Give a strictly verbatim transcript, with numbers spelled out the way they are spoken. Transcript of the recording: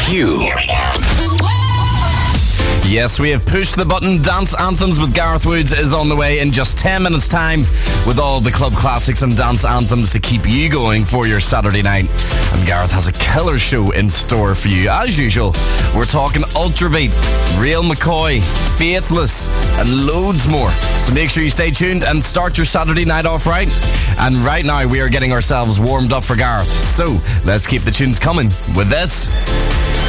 Q. Yes, we have pushed the button. Dance Anthems with Gareth Woods is on the way in just ten minutes time with all the club classics and dance anthems to keep you going for your Saturday night. And Gareth has a killer show in store for you. As usual, we're talking Ultrabeat, Real McCoy, Faithless and loads more. So make sure you stay tuned and start your Saturday night off right. And right now we are getting ourselves warmed up for Gareth. So let's keep the tunes coming with this.